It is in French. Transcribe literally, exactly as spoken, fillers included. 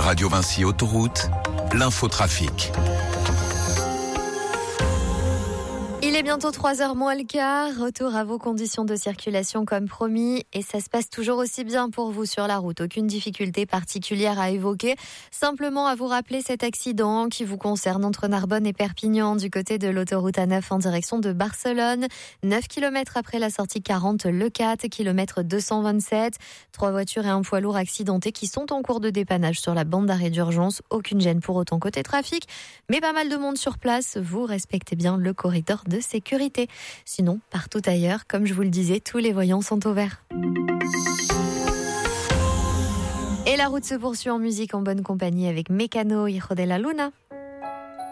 Radio Vinci Autoroute, l'infotrafic. Il est bientôt trois heures moins le quart, retour à vos conditions de circulation comme promis et ça se passe toujours aussi bien pour vous sur la route. Aucune difficulté particulière à évoquer, simplement à vous rappeler cet accident qui vous concerne entre Narbonne et Perpignan du côté de l'autoroute A neuf en direction de Barcelone. neuf kilomètres après la sortie quarante, le quatre, kilomètre deux cent vingt-sept. Trois voitures et un poids lourd accidentés qui sont en cours de dépannage sur la bande d'arrêt d'urgence. Aucune gêne pour autant côté trafic, mais pas mal de monde sur place. Vous respectez bien le corridor de sécurité. Sinon, partout ailleurs, comme je vous le disais, tous les voyants sont au vert. Et la route se poursuit en musique en bonne compagnie avec Mecano, Hijo de la Luna.